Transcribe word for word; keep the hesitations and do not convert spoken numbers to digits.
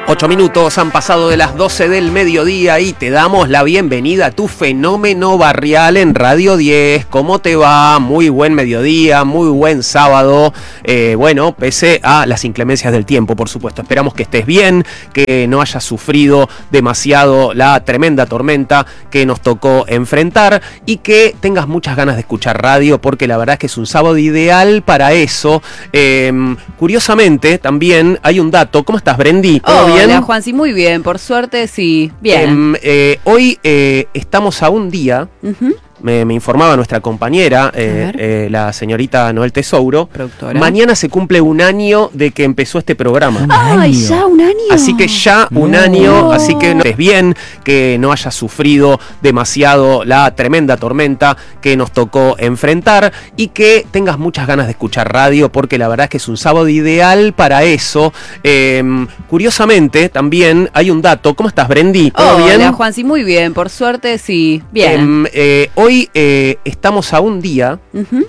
Ocho minutos han pasado de las doce del mediodía y te damos la bienvenida a tu Fenómeno Barrial en Radio diez. ¿Cómo te va? Muy buen mediodía, muy buen sábado. Eh, bueno, pese a las inclemencias del tiempo, por supuesto. Esperamos que estés bien, que no hayas sufrido demasiado la tremenda tormenta que nos tocó enfrentar y que tengas muchas ganas de escuchar radio, porque la verdad es que es un sábado ideal para eso. Eh, curiosamente, también hay un dato. ¿Cómo estás, Brendi? ¿Todo bien? Hola, Juansi, muy bien, por suerte sí, bien. Eh, eh, hoy eh, estamos a un día, uh-huh. me, me informaba nuestra compañera, eh, eh, la señorita Noel Tesouro, productora. Mañana se cumple un año de que empezó este programa. ¡Ay, ya un año! Así que ya un no. año, así que no estés bien, que no hayas sufrido demasiado la tremenda tormenta que nos tocó enfrentar y que tengas muchas ganas de escuchar radio, porque la verdad es que es un sábado ideal para eso. Eh, curiosamente, también hay un dato. ¿Cómo estás, Brendi? ¿Todo Hola, bien? Hola, Juansi, muy bien, por suerte sí, bien. Eh, eh, hoy eh, estamos a un día, uh-huh.